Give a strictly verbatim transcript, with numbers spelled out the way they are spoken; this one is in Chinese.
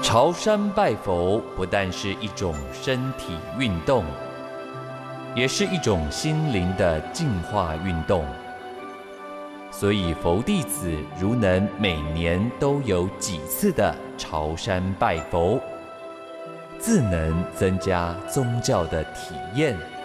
朝山拜佛不但是一种身体运动，也是一种心灵的净化运动。所以佛弟子如能每年都有几次的朝山拜佛，自能增加宗教的体验。